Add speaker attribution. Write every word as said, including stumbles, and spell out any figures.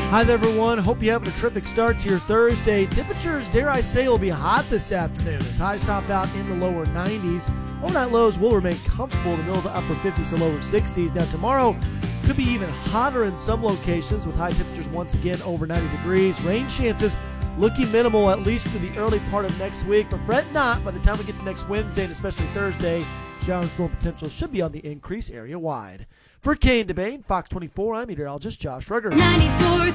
Speaker 1: Hi there, everyone. Hope you're having a terrific start to your Thursday. Temperatures, dare I say, will be hot this afternoon as highs top out in the lower nineties. Overnight lows will remain comfortable in the middle of the upper fifties to lower sixties. Now, tomorrow could be even hotter in some locations with high temperatures once again over ninety degrees. Rain chances looking minimal at least through the early part of next week. But fret not, by the time we get to next Wednesday and especially Thursday, shower and storm potential should be on the increase area-wide. For Kane DeBane, Fox twenty-four, I'm meteorologist Josh Ruger.
Speaker 2: ninety-four